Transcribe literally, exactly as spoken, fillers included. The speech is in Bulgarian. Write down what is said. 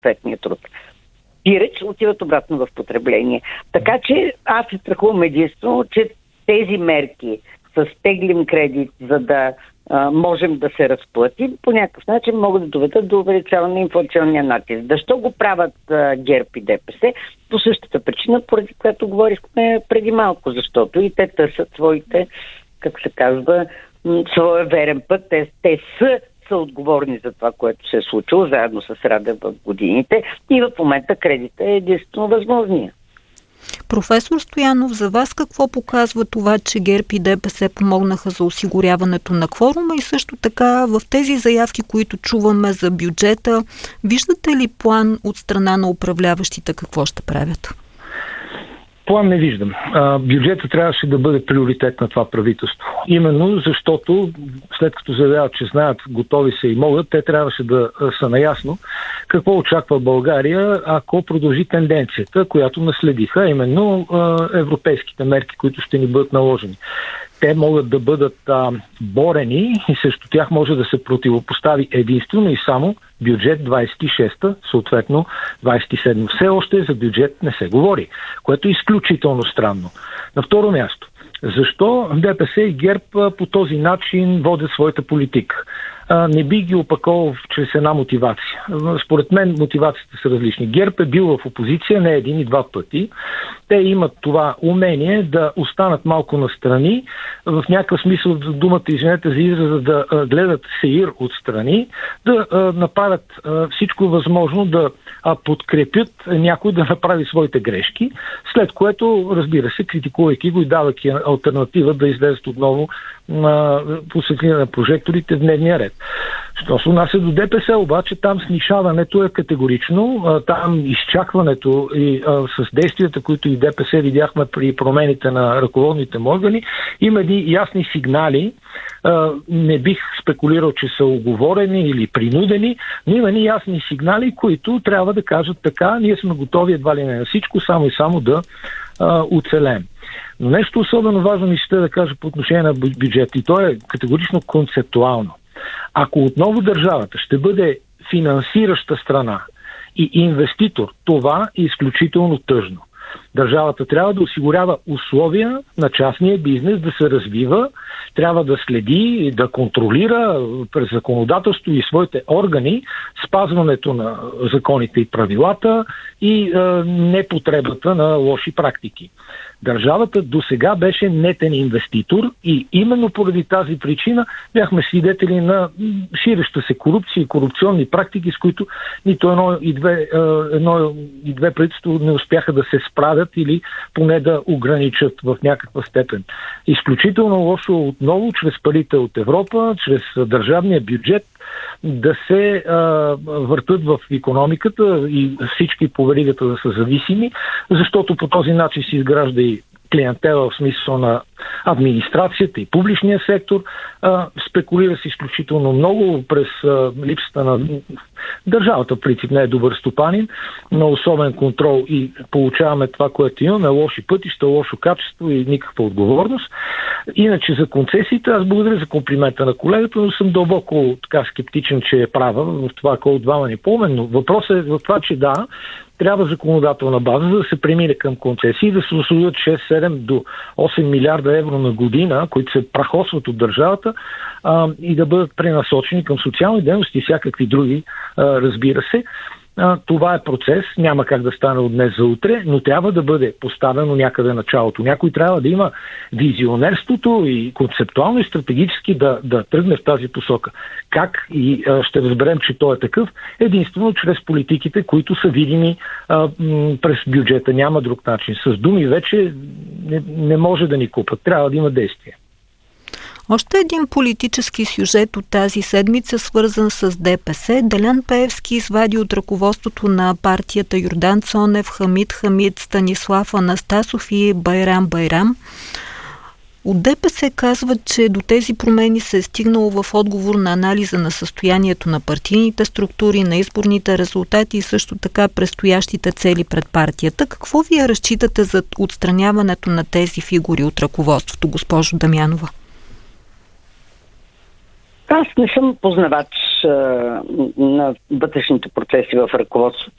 съответния труд. Диреч отиват обратно в потребление. Така че аз се страхувам единствено, че тези мерки с теглим кредит, за да а, можем да се разплатим, по някакъв начин могат да доведат до увеличаване на инфлационния натиск. Защо го правят а, ГЕРБ и ДПС? По същата причина, поради която говорихме преди малко, защото и те търсят своите, как се казва, своя верен път. Те, те са са отговорни за това, което се е случило заедно с Радев в годините и в момента кредита е единствено възможния. Професор Стоянов, за вас какво показва това, че ГЕРБ и ДПС помогнаха за осигуряването на кворума и също така в тези заявки, които чуваме за бюджета, виждате ли план от страна на управляващите какво ще правят? План не виждам. А, бюджета трябваше да бъде приоритет на това правителство. Именно защото след като заявяват, че знаят, готови са и могат, те трябваше да са наясно какво очаква България, ако продължи тенденцията, която наследиха, именно а, европейските мерки, които ще ни бъдат наложени. Те могат да бъдат а, борени и срещу тях може да се противопостави единствено и само бюджет двайсет и шеста, съответно двайсет и седма. Все още за бюджет не се говори, което е изключително странно. На второ място, защо ДПС и ГЕРБ по този начин водят своята политика? Не би ги опаковал чрез една мотивация. Според мен мотивациите са различни. ГЕРБ е бил в опозиция не един и два пъти. Те имат това умение да останат малко настрани, в някакъв смисъл думата, извинете за израза, да гледат сеир отстрани, да направят всичко възможно да подкрепят някой да направи своите грешки, след което, разбира се, критикувайки го и давайки алтернатива да излезат отново на посветление на прожекторите в дневния ред. Що се отнася до ДПС, обаче там снишаването е категорично, там изчакването и а, с действията, които и ДПС видяхме при промените на ръководните му органи, има едни ясни сигнали. А, не бих спекулирал, че са оговорени или принудени, но има едни ясни сигнали, които трябва да кажат така, ние сме готови едва ли не на всичко, само и само да а, оцелем. Но нещо особено важно ми ще да кажа по отношение на бюджет, и то е категорично концептуално. Ако отново държавата ще бъде финансираща страна и инвеститор, това е изключително тъжно. Държавата трябва да осигурява условия на частния бизнес да се развива, трябва да следи, да контролира през законодателство и своите органи спазването на законите и правилата и е, непотребата на лоши практики. Държавата досега беше нетен инвеститор и именно поради тази причина бяхме свидетели на ширеща се корупция и корупционни практики, с които нито едно и две, едно и две правителства не успяха да се справят или поне да ограничат в някаква степен. Изключително лошо отново чрез парите от Европа, чрез държавния бюджет да се а, въртат в икономиката и всички по веригата да са зависими, защото по този начин се изгражда и клиентела в смисъл на администрацията и публичния сектор. А, спекулира се изключително много през а, липсата на държавата, в принцип не е добър стопанин, на особен контрол и получаваме това, което имаме, лоши пътища, лошо качество и никаква отговорност. Иначе за концесиите, аз благодаря за комплимента на колегата, но съм дълбоко така скептичен, че е права в това, кой от двама ни по-умен, но въпросът е в това, че да, трябва законодателна база, за да се премине към концесии и да се освоят шест седем до осем милиарда евро на година, които се прахосват от държавата а, и да бъдат пренасочени към социални дейности и всякакви други, а, разбира се. А, това е процес, няма как да стане от днес за утре, но трябва да бъде поставено някъде началото. Някой трябва да има визионерството и концептуално и стратегически да, да тръгне в тази посока. Как и а, ще разберем, че той е такъв, единствено чрез политиките, които са видими а, м- през бюджета. Няма друг начин. С думи вече не, не може да ни купат. Трябва да има действие. Още един политически сюжет от тази седмица, свързан с ДПС. Делян Пеевски извади от ръководството на партията Йордан Цонев, Хамид Хамид, Станислав Анастасов и Байрам Байрам. От ДПС казват, че до тези промени се е стигнало в отговор на анализа на състоянието на партийните структури, на изборните резултати и също така предстоящите цели пред партията. Какво вие разчитате за отстраняването на тези фигури от ръководството, госпожо Дамянова? Аз не съм познавач а, на вътрешните процеси в ръководството